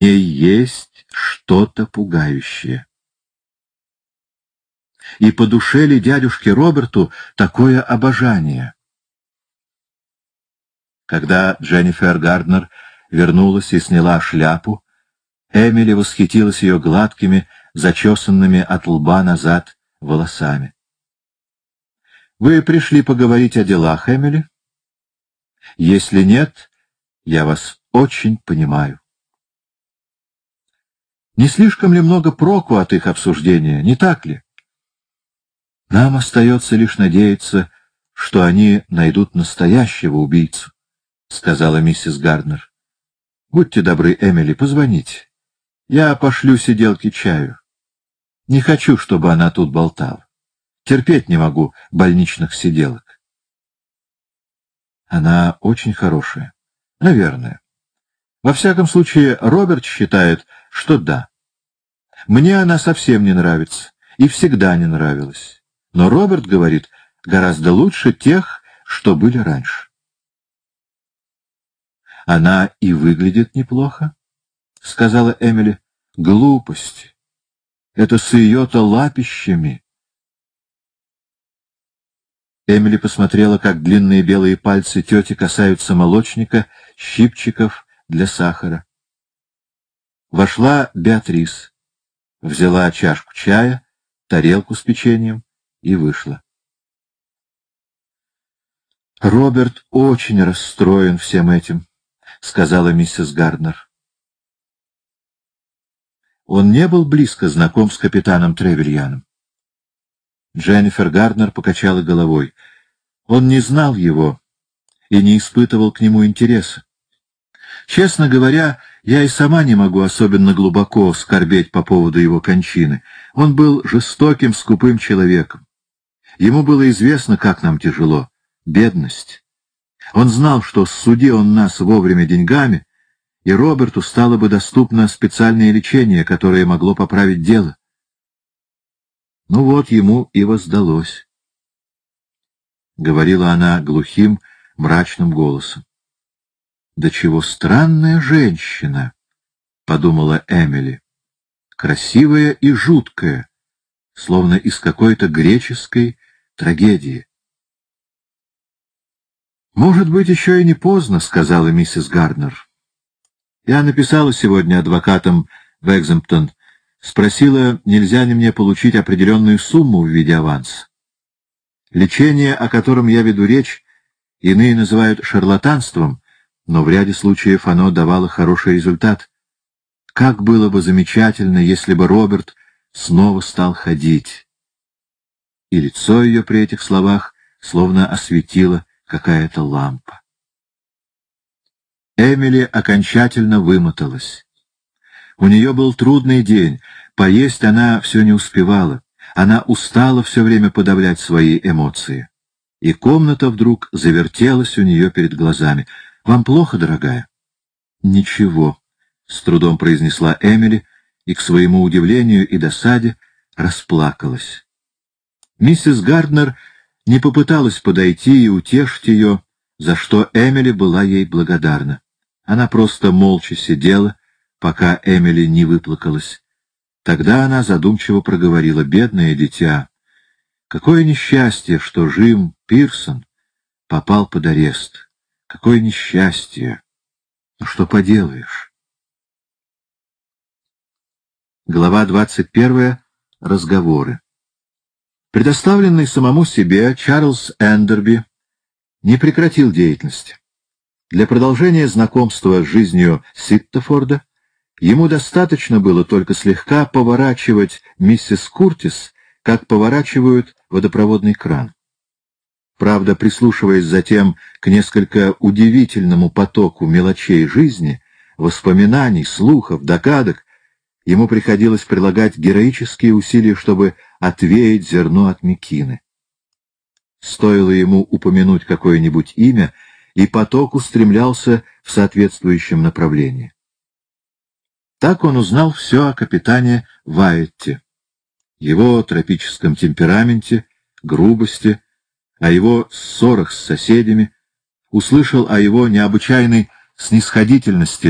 ней есть что-то пугающее. И по душе ли дядюшке Роберту такое обожание? Когда Дженнифер Гарднер вернулась и сняла шляпу, Эмили восхитилась ее гладкими, зачесанными от лба назад волосами. — Вы пришли поговорить о делах, Эмили? Если нет, я вас очень понимаю. Не слишком ли много проку от их обсуждения, не так ли? Нам остается лишь надеяться, что они найдут настоящего убийцу, — сказала миссис Гарднер. — Будьте добры, Эмили, позвоните. Я пошлю сиделке чаю. Не хочу, чтобы она тут болтала. Терпеть не могу больничных сиделок. Она очень хорошая. Наверное. Во всяком случае, Роберт считает, что да. Мне она совсем не нравится и всегда не нравилась. Но Роберт говорит, гораздо лучше тех, что были раньше. Она и выглядит неплохо, — сказала Эмили. Глупость. Это с ее-то лапищами. Эмили посмотрела, как длинные белые пальцы тети касаются молочника, щипчиков для сахара. Вошла Беатрис, взяла чашку чая, тарелку с печеньем и вышла. «Роберт очень расстроен всем этим», — сказала миссис Гарднер. Он не был близко знаком с капитаном Тревельяном. Дженнифер Гарднер покачала головой. Он не знал его и не испытывал к нему интереса. Честно говоря, я и сама не могу особенно глубоко скорбеть по поводу его кончины. Он был жестоким, скупым человеком. Ему было известно, как нам тяжело. Бедность. Он знал, что ссуди он нас вовремя деньгами, и Роберту стало бы доступно специальное лечение, которое могло поправить дело. Ну вот ему и воздалось, — говорила она глухим, мрачным голосом. — Да чего странная женщина, — подумала Эмили, — красивая и жуткая, словно из какой-то греческой трагедии. — Может быть, еще и не поздно, — сказала миссис Гарднер. Я написала сегодня адвокатам в Экземптон, спросила, нельзя ли мне получить определенную сумму в виде аванса. Лечение, о котором я веду речь, иные называют шарлатанством, но в ряде случаев оно давало хороший результат. Как было бы замечательно, если бы Роберт снова стал ходить. И лицо ее при этих словах словно осветила какая-то лампа. Эмили окончательно вымоталась. У нее был трудный день, поесть она все не успевала, она устала все время подавлять свои эмоции. И комната вдруг завертелась у нее перед глазами. «Вам плохо, дорогая?» «Ничего», — с трудом произнесла Эмили, и, к своему удивлению и досаде, расплакалась. Миссис Гарднер не попыталась подойти и утешить ее, за что Эмили была ей благодарна. Она просто молча сидела, пока Эмили не выплакалась. Тогда она задумчиво проговорила: «Бедное дитя! Какое несчастье, что Джим Пирсон попал под арест! Какое несчастье! Ну что поделаешь?» Глава 21. Разговоры. Предоставленный самому себе, Чарльз Эндерби не прекратил деятельности. Для продолжения знакомства с жизнью Ситтофорда ему достаточно было только слегка поворачивать миссис Куртис, как поворачивают водопроводный кран. Правда, прислушиваясь затем к несколько удивительному потоку мелочей жизни, воспоминаний, слухов, догадок, ему приходилось прилагать героические усилия, чтобы отвеять зерно от мекины. Стоило ему упомянуть какое-нибудь имя, и поток устремлялся в соответствующем направлении. Так он узнал все о капитане Вайетте, его тропическом темпераменте, грубости, о его ссорах с соседями, услышал о его необычайной снисходительности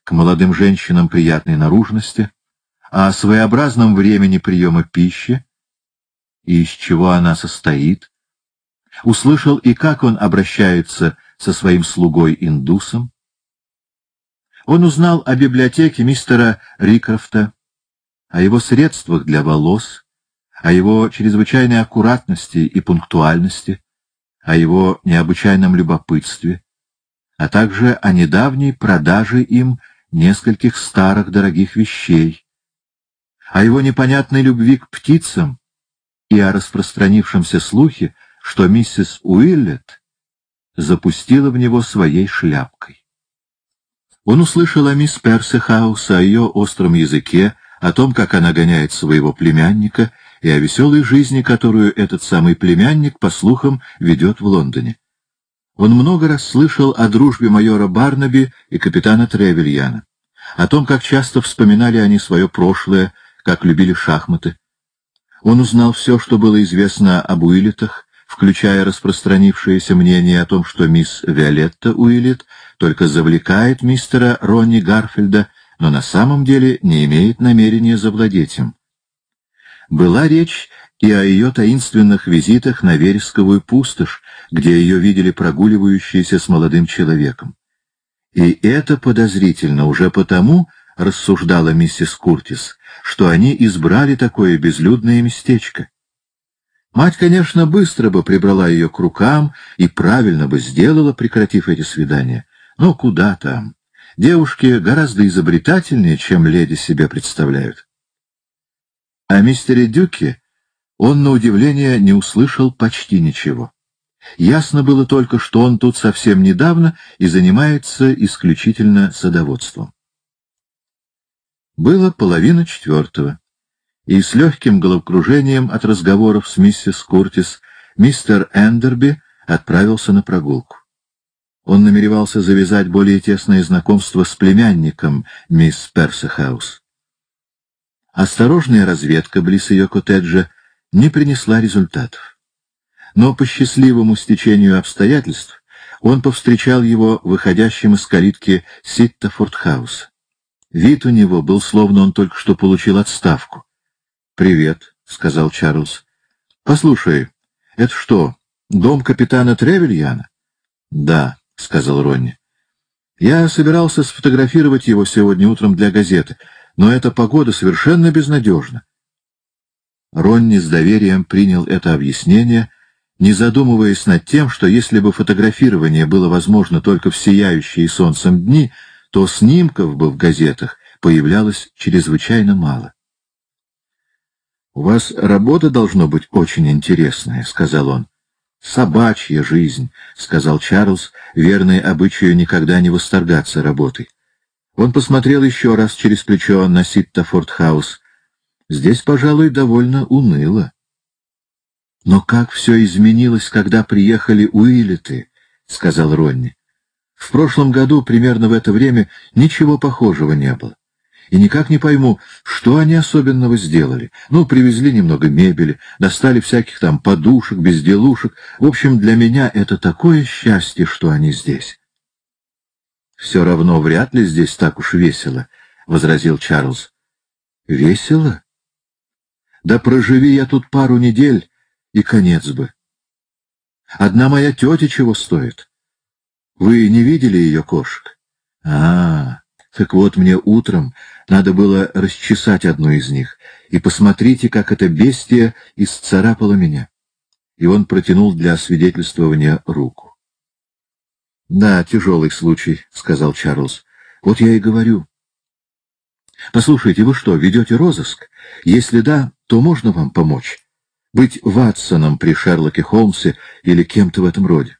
к молодым женщинам приятной наружности, о своеобразном времени приема пищи и из чего она состоит, услышал и как он обращается со своим слугой-индусом. Он узнал о библиотеке мистера Рикрофта, о его средствах для волос, о его чрезвычайной аккуратности и пунктуальности, о его необычайном любопытстве, а также о недавней продаже им нескольких старых дорогих вещей, о его непонятной любви к птицам и о распространившемся слухе, что миссис Уиллет запустила в него своей шляпкой. Он услышал о мисс Персихаус, о ее остром языке, о том, как она гоняет своего племянника, и о веселой жизни, которую этот самый племянник, по слухам, ведет в Лондоне. Он много раз слышал о дружбе майора Барнаби и капитана Тревельяна, о том, как часто вспоминали они свое прошлое, как любили шахматы. Он узнал все, что было известно об Уиллетах, включая распространившееся мнение о том, что мисс Виолетта Уиллет только завлекает мистера Ронни Гарфилда, но на самом деле не имеет намерения завладеть им. Была речь и о ее таинственных визитах на Вересковую пустошь, где ее видели прогуливающейся с молодым человеком. И это подозрительно уже потому, рассуждала миссис Куртис, что они избрали такое безлюдное местечко. Мать, конечно, быстро бы прибрала ее к рукам и правильно бы сделала, прекратив эти свидания. Но куда там? Девушки гораздо изобретательнее, чем леди себе представляют. О мистере Дюке он, на удивление, не услышал почти ничего. Ясно было только, что он тут совсем недавно и занимается исключительно садоводством. Было 3:30. И с легким головокружением от разговоров с миссис Куртис мистер Эндерби отправился на прогулку. Он намеревался завязать более тесное знакомство с племянником мисс Персихаус. Осторожная разведка близ ее коттеджа не принесла результатов. Но по счастливому стечению обстоятельств он повстречал его выходящим из калитки Ситтофорд-хауса. Вид у него был, словно он только что получил отставку. «Привет», — сказал Чарльз. «Послушай, это что, дом капитана Тревельяна?» «Да», — сказал Ронни. «Я собирался сфотографировать его сегодня утром для газеты, но эта погода совершенно безнадежна». Ронни с доверием принял это объяснение, не задумываясь над тем, что если бы фотографирование было возможно только в сияющие солнцем дни, то снимков бы в газетах появлялось чрезвычайно мало. «У вас работа должно быть очень интересная», — сказал он. «Собачья жизнь», — сказал Чарльз, верный обычаю никогда не восторгаться работой. Он посмотрел еще раз через плечо на Ситтофорд-хаус. Здесь, пожалуй, довольно уныло. «Но как все изменилось, когда приехали Уиллеты», — сказал Ронни. «В прошлом году, примерно в это время, ничего похожего не было. И никак не пойму, что они особенного сделали. Ну, привезли немного мебели, достали всяких там подушек, безделушек. В общем, для меня это такое счастье, что они здесь». «Все равно вряд ли здесь так уж весело», — возразил Чарльз. «Весело? Да проживи я тут пару недель, и конец бы. Одна моя тетя чего стоит. Вы не видели ее кошек? Так вот, мне утром надо было расчесать одну из них, и посмотрите, как это бестия исцарапало меня». И он протянул для освидетельствования руку. «Да, тяжелый случай», — сказал Чарльз. «Вот я и говорю». «Послушайте, вы что, ведете розыск? Если да, то можно вам помочь? Быть Ватсоном при Шерлоке Холмсе или кем-то в этом роде?»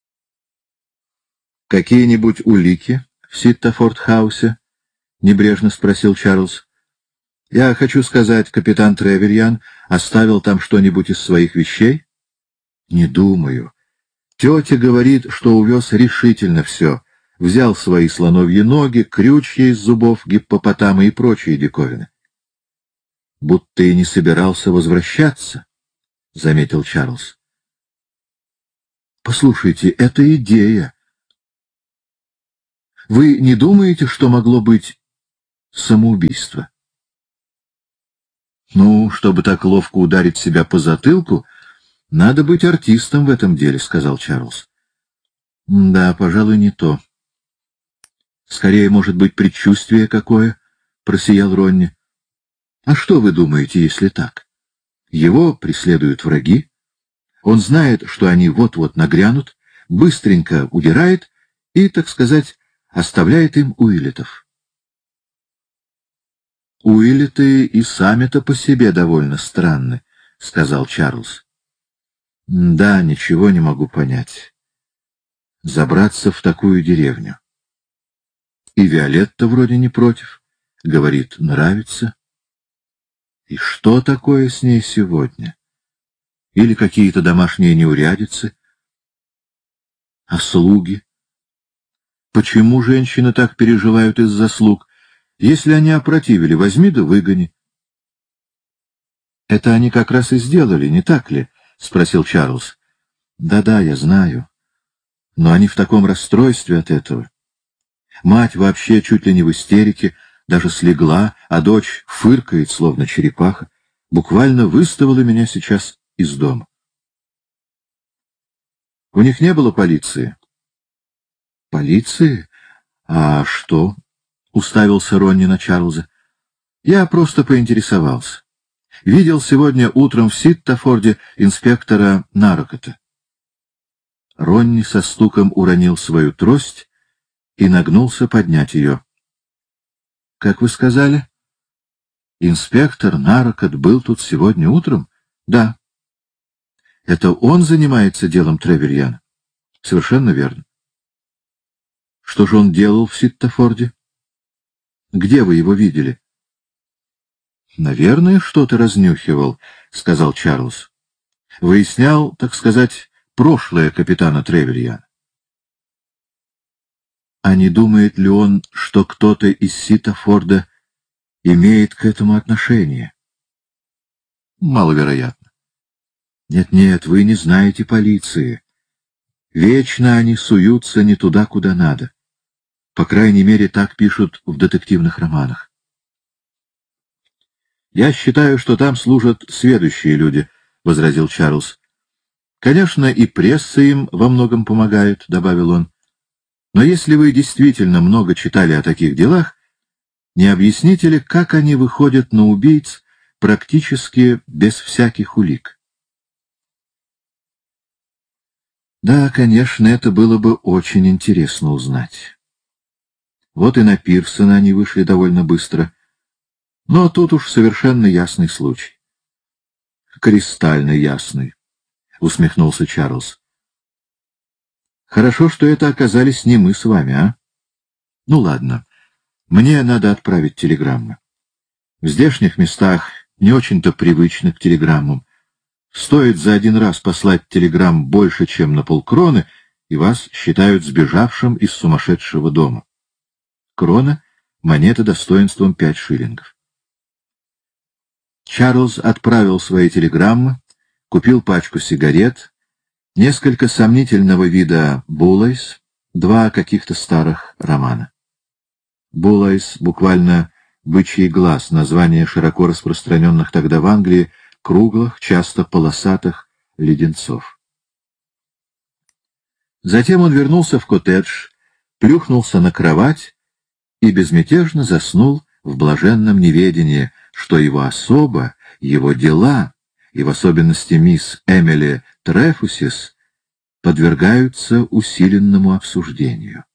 «Какие-нибудь улики в Ситтофорд-хаусе?» — небрежно спросил Чарльз. «Я хочу сказать, капитан Тревельян оставил там что-нибудь из своих вещей?» «Не думаю. Тетя говорит, что увез решительно все. Взял свои слоновьи ноги, крючья из зубов гиппопотама и прочие диковины». «Будто и не собирался возвращаться», — заметил Чарльз. «Послушайте, это идея. Вы не думаете, что могло быть самоубийство? Ну, чтобы так ловко ударить себя по затылку, надо быть артистом в этом деле, — сказал Чарльз. Да, пожалуй, не то. Скорее, может быть, предчувствие какое, — просиял Ронни. А что вы думаете, если так? Его преследуют враги, он знает, что они вот-вот нагрянут, быстренько удирает и, так сказать, оставляет им Уиллетов. Уиллеты и сами-то по себе довольно странны, — сказал Чарльз. Да, ничего не могу понять. Забраться в такую деревню. И Виолетта вроде не против. Говорит, нравится. И что такое с ней сегодня? Или какие-то домашние неурядицы? А слуги? Почему женщины так переживают из-за слуг? Если они опротивили, возьми да выгони. — Это они как раз и сделали, не так ли? — спросил Чарльз. — Да-да, я знаю. Но они в таком расстройстве от этого. Мать вообще чуть ли не в истерике, даже слегла, а дочь фыркает, словно черепаха. Буквально выставила меня сейчас из дома. У них не было полиции. — Полиции? А что? — уставился Ронни на Чарльза. — Я просто поинтересовался. Видел сегодня утром в Ситтафорде инспектора Нарокота. Ронни со стуком уронил свою трость и нагнулся поднять ее. — Как вы сказали? Инспектор Нарокот был тут сегодня утром? — Да. — Это он занимается делом Тревельяна? — Совершенно верно. — Что же он делал в Ситтафорде? — Где вы его видели? — Наверное, что-то разнюхивал, — сказал Чарльз. — Выяснял, так сказать, прошлое капитана Тревельяна. А не думает ли он, что кто-то из Ситтафорда имеет к этому отношение? Маловероятно. Нет-нет, вы не знаете полиции. Вечно они суются не туда, куда надо. По крайней мере, так пишут в детективных романах. «Я считаю, что там служат сведущие люди», — возразил Чарльз. «Конечно, и пресса им во многом помогает», — добавил он. «Но если вы действительно много читали о таких делах, не объясните ли, как они выходят на убийц практически без всяких улик?» «Да, конечно, это было бы очень интересно узнать. Вот и на Пирсона они вышли довольно быстро. Но тут уж совершенно ясный случай». «Кристально ясный», — усмехнулся Чарльз. «Хорошо, что это оказались не мы с вами, а? Ну ладно, мне надо отправить телеграммы. В здешних местах не очень-то привычны к телеграммам. Стоит за один раз послать телеграмм больше, чем на полкроны, и вас считают сбежавшим из сумасшедшего дома. Крона — монета достоинством 5 шиллингов. Чарльз отправил свои телеграммы, купил пачку сигарет, несколько сомнительного вида «Буллайс», 2 каких-то старых романа. «Буллайс» — буквально «бычий глаз», название широко распространенных тогда в Англии круглых, часто полосатых леденцов. Затем он вернулся в коттедж, плюхнулся на кровать и безмятежно заснул в блаженном неведении, что его особа, его дела, и в особенности мисс Эмили Трефусис, подвергаются усиленному обсуждению.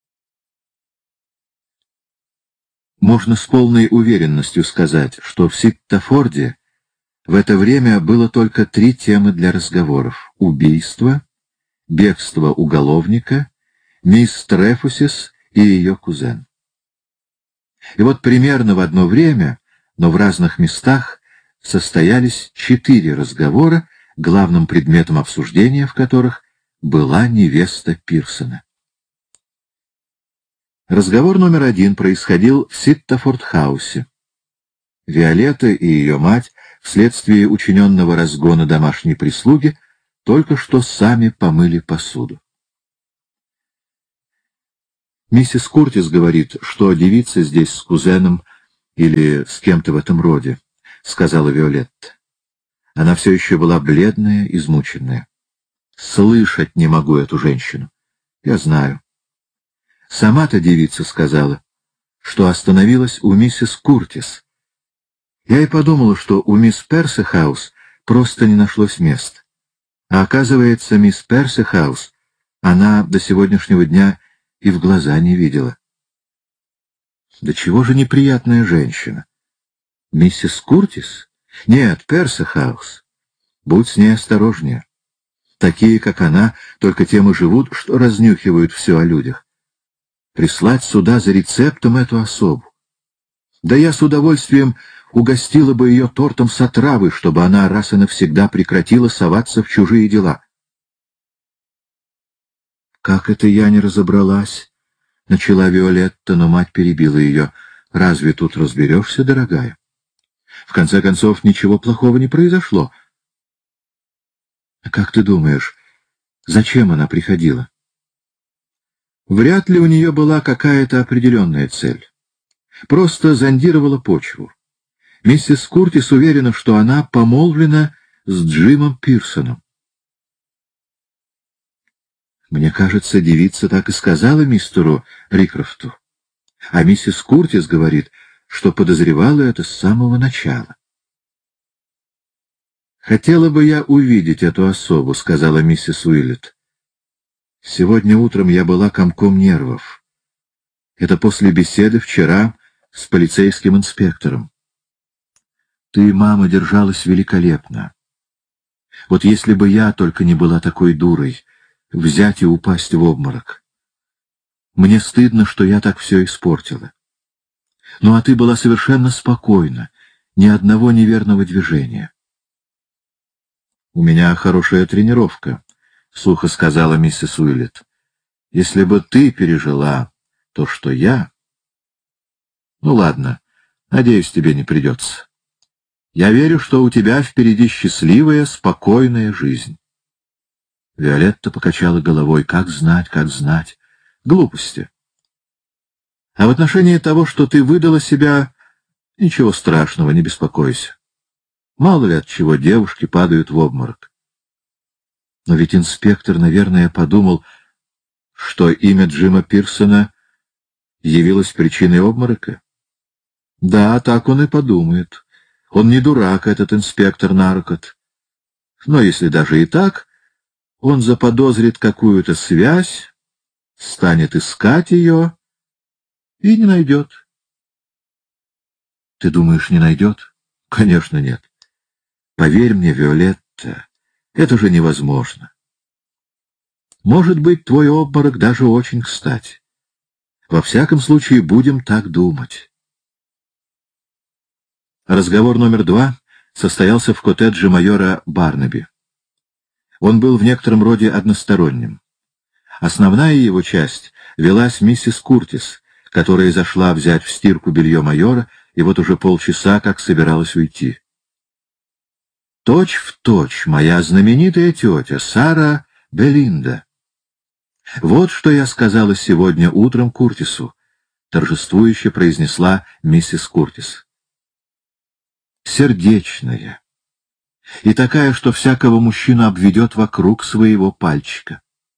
Можно с полной уверенностью сказать, что в Ситтафорде в это время было только 3 темы для разговоров — убийство, бегство уголовника, мисс Трефусис и ее кузен. И вот примерно в одно время, но в разных местах, состоялись 4 разговора, главным предметом обсуждения в которых была невеста Пирсона. Разговор номер 1 происходил в Ситтафорд-хаусе. Виолетта и ее мать, вследствие учиненного разгона домашней прислуги, только что сами помыли посуду. Миссис Куртис говорит, что девица здесь с кузеном или с кем-то в этом роде, — сказала Виолетта. Она все еще была бледная, измученная. Слышать не могу эту женщину. Я знаю. Сама-то девица сказала, что остановилась у миссис Куртис. Я и подумала, что у мисс Персихаус просто не нашлось места. А оказывается, мисс Персихаус она до сегодняшнего дня и в глаза не видела. Да чего же неприятная женщина? Миссис Куртис? Нет, Персихаус. Будь с ней осторожнее. Такие, как она, только тем и живут, что разнюхивают все о людях. Прислать сюда за рецептом эту особу. Да я с удовольствием угостила бы ее тортом с отравой, чтобы она раз и навсегда прекратила соваться в чужие дела. «Как это я не разобралась?» — начала Виолетта, но мать перебила ее. «Разве тут разберешься, дорогая? В конце концов, ничего плохого не произошло. Как ты думаешь, зачем она приходила?» Вряд ли у нее была какая-то определенная цель. Просто зондировала почву. Миссис Куртис уверена, что она помолвлена с Джимом Пирсоном. Мне кажется, девица так и сказала мистеру Рикрофту. А миссис Куртис говорит, что подозревала это с самого начала. «Хотела бы я увидеть эту особу», — сказала миссис Уиллет. «Сегодня утром я была комком нервов. Это после беседы вчера с полицейским инспектором. Ты, мама, держалась великолепно. Вот если бы я только не была такой дурой, взять и упасть в обморок. Мне стыдно, что я так все испортила. Ну, а ты была совершенно спокойна, ни одного неверного движения». «У меня хорошая тренировка», — сухо сказала миссис Уиллет. «Если бы ты пережила то, что я...» «Ну, ладно, надеюсь, тебе не придется. Я верю, что у тебя впереди счастливая, спокойная жизнь». Виолетта покачала головой. «Как знать, как знать. Глупости. А в отношении того, что ты выдала себя, ничего страшного, не беспокойся. Мало ли от чего девушки падают в обморок. Но ведь инспектор, наверное, подумал, что имя Джима Пирсона явилось причиной обморока. Да, так он и подумает. Он не дурак, этот инспектор Наркот. Но если даже и так, он заподозрит какую-то связь, станет искать ее и не найдет. Ты думаешь, не найдет? Конечно, нет. Поверь мне, Виолетта, это же невозможно. Может быть, твой обморок даже очень кстати. Во всяком случае, будем так думать. Разговор номер 2 состоялся в коттедже майора Барнаби. Он был в некотором роде односторонним. Основная его часть велась миссис Куртис, которая зашла взять в стирку белье майора, и вот уже полчаса как собиралась уйти. Точь в точь моя знаменитая тетя Сара Белинда. Вот что я сказала сегодня утром Куртису, торжествующе произнесла миссис Куртис. Сердечная. И такая, что всякого мужчину обведет вокруг своего пальчика.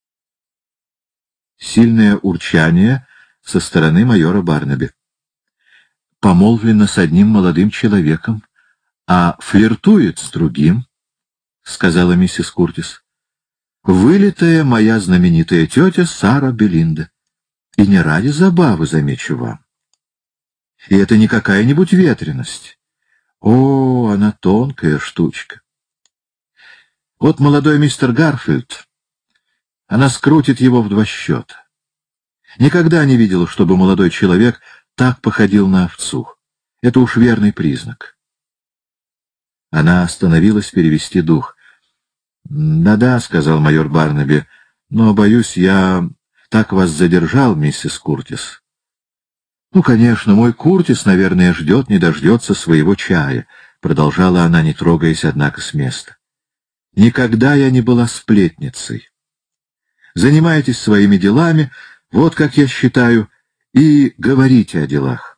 Сильное урчание со стороны майора Барнаби. Помолвлена с одним молодым человеком, а флиртует с другим, — сказала миссис Куртис. Вылитая моя знаменитая тетя Сара Белинда. И не ради забавы, замечу вам. И это не какая-нибудь ветреность. О, она тонкая штучка. Вот молодой мистер Гарфилд, она скрутит его в 2 счета. Никогда не видела, чтобы молодой человек так походил на овцу. Это уж верный признак. Она остановилась перевести дух. «Да-да», — сказал майор Барнаби, — «но, боюсь, я так вас задержал, миссис Куртис». «Ну, конечно, мой Куртис, наверное, ждет, не дождется своего чая», — продолжала она, не трогаясь, однако, с места. «Никогда я не была сплетницей. Занимайтесь своими делами, вот как я считаю, и говорите о делах.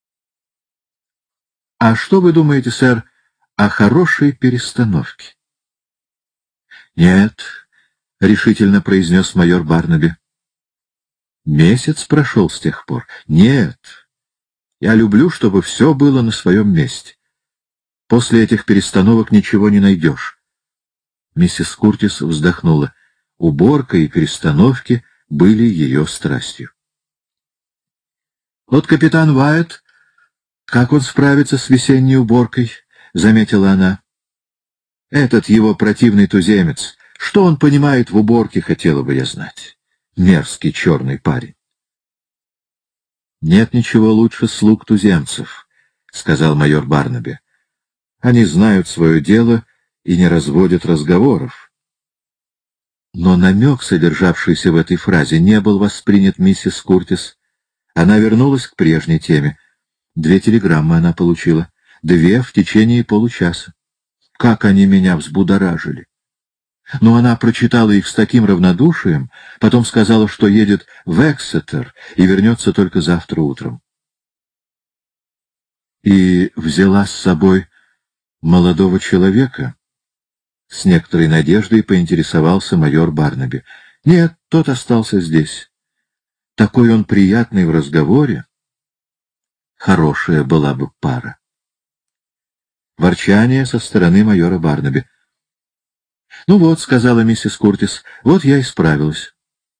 А что вы думаете, сэр, о хорошей перестановке? Нет, — решительно произнес майор Барнаби. Месяц прошел с тех пор. Нет, я люблю, чтобы все было на своем месте. После этих перестановок ничего не найдешь. Миссис Куртис вздохнула. Уборка и перестановки были ее страстью. Вот капитан Уайт, как он справится с весенней уборкой, — заметила она. Этот его противный туземец, что он понимает в уборке, хотела бы я знать. Мерзкий черный парень. Нет ничего лучше слуг туземцев, — сказал майор Барнаби. Они знают свое дело и не разводят разговоров. Но намек, содержавшийся в этой фразе, не был воспринят миссис Куртис. Она вернулась к прежней теме. 2 телеграммы она получила. 2 в течение получаса. Как они меня взбудоражили! Но она прочитала их с таким равнодушием, потом сказала, что едет в Эксетер и вернется только завтра утром. И взяла с собой молодого человека? С некоторой надеждой поинтересовался майор Барнаби. Нет, тот остался здесь. Такой он приятный в разговоре. Хорошая была бы пара. Ворчание со стороны майора Барнаби. «Ну вот», — сказала миссис Куртис, — «вот я и справилась».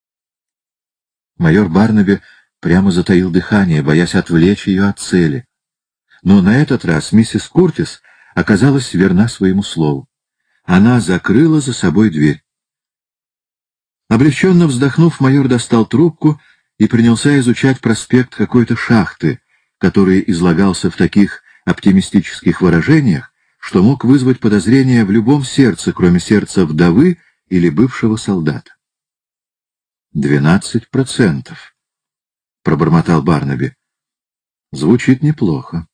Майор Барнаби прямо затаил дыхание, боясь отвлечь ее от цели. Но на этот раз миссис Куртис оказалась верна своему слову. Она закрыла за собой дверь. Облегченно вздохнув, майор достал трубку и принялся изучать проспект какой-то шахты, который излагался в таких оптимистических выражениях, что мог вызвать подозрение в любом сердце, кроме сердца вдовы или бывшего солдата. 12%, — пробормотал Барнаби. Звучит неплохо.